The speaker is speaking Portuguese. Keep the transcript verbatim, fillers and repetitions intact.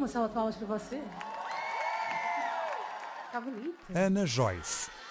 uma salva de palmas para você. Está bonito. Ana Joyce,